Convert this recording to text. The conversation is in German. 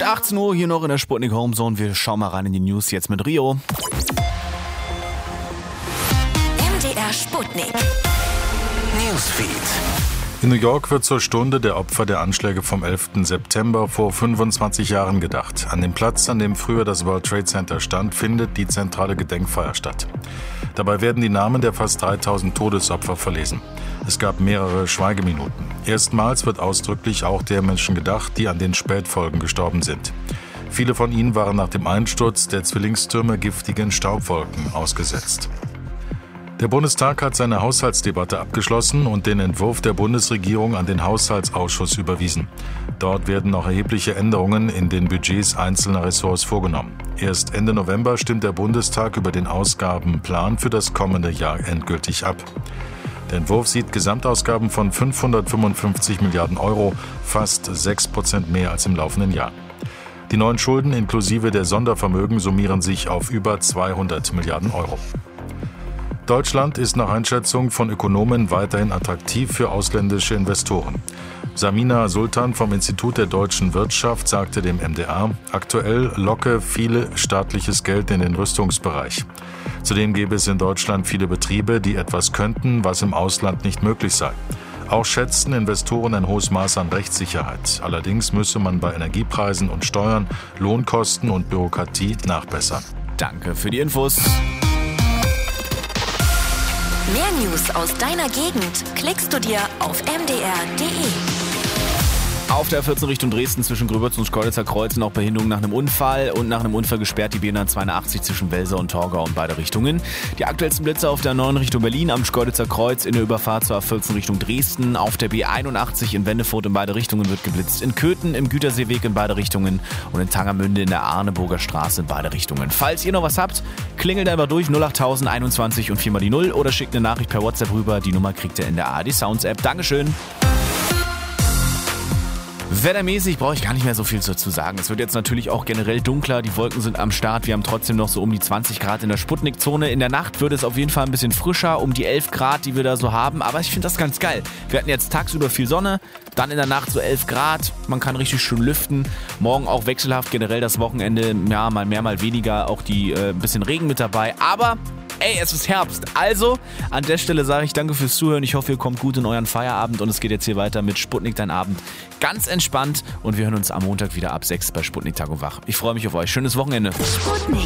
18 Uhr hier noch in der Sputnik Homezone. Wir schauen mal rein in die News jetzt mit Rio. MDR Sputnik. Newsfeed. In New York wird zur Stunde der Opfer der Anschläge vom 11. September vor 25 Jahren gedacht. An dem Platz, an dem früher das World Trade Center stand, findet die zentrale Gedenkfeier statt. Dabei werden die Namen der fast 3000 Todesopfer verlesen. Es gab mehrere Schweigeminuten. Erstmals wird ausdrücklich auch der Menschen gedacht, die an den Spätfolgen gestorben sind. Viele von ihnen waren nach dem Einsturz der Zwillingstürme giftigen Staubwolken ausgesetzt. Der Bundestag hat seine Haushaltsdebatte abgeschlossen und den Entwurf der Bundesregierung an den Haushaltsausschuss überwiesen. Dort werden noch erhebliche Änderungen in den Budgets einzelner Ressorts vorgenommen. Erst Ende November stimmt der Bundestag über den Ausgabenplan für das kommende Jahr endgültig ab. Der Entwurf sieht Gesamtausgaben von 555 Milliarden Euro, fast 6% mehr als im laufenden Jahr. Die neuen Schulden inklusive der Sondervermögen summieren sich auf über 200 Milliarden Euro. Deutschland ist nach Einschätzung von Ökonomen weiterhin attraktiv für ausländische Investoren. Samina Sultan vom Institut der deutschen Wirtschaft sagte dem MDR, aktuell locke viel staatliches Geld in den Rüstungsbereich. Zudem gäbe es in Deutschland viele Betriebe, die etwas könnten, was im Ausland nicht möglich sei. Auch schätzen Investoren ein hohes Maß an Rechtssicherheit. Allerdings müsse man bei Energiepreisen und Steuern, Lohnkosten und Bürokratie nachbessern. Danke für die Infos. Mehr News aus deiner Gegend klickst du dir auf mdr.de. Auf der 14 Richtung Dresden zwischen Gröbitz und Schkeuditzer Kreuz noch Behinderung nach einem Unfall und nach einem Unfall gesperrt die B182 zwischen Welser und Torgau in beide Richtungen. Die aktuellsten Blitze auf der 9 Richtung Berlin am Schkeuditzer Kreuz in der Überfahrt zur A14 Richtung Dresden. Auf der B81 in Wendefurt in beide Richtungen wird geblitzt. In Köthen im Güterseeweg in beide Richtungen und in Tangermünde in der Arneburger Straße in beide Richtungen. Falls ihr noch was habt, klingelt einfach durch 08000 21 und 4 mal die 0 oder schickt eine Nachricht per WhatsApp rüber. Die Nummer kriegt ihr in der ARD Sounds App. Dankeschön. Wettermäßig brauche ich gar nicht mehr so viel dazu sagen. Es wird jetzt natürlich auch generell dunkler, die Wolken sind am Start. Wir haben trotzdem noch so um die 20 Grad in der Sputnik-Zone. In der Nacht wird es auf jeden Fall ein bisschen frischer, um die 11 Grad, die wir da so haben. Aber ich finde das ganz geil. Wir hatten jetzt tagsüber viel Sonne, dann in der Nacht so 11 Grad. Man kann richtig schön lüften. Morgen auch wechselhaft, generell das Wochenende, ja, mal mehr, mal weniger. Auch die bisschen Regen mit dabei. Aber ey, es ist Herbst. Also, an der Stelle sage ich danke fürs Zuhören. Ich hoffe, ihr kommt gut in euren Feierabend und es geht jetzt hier weiter mit Sputnik Dein Abend. Ganz entspannt und wir hören uns am Montag wieder ab 6 bei Sputnik Tag und Wach. Ich freue mich auf euch. Schönes Wochenende. Sputnik.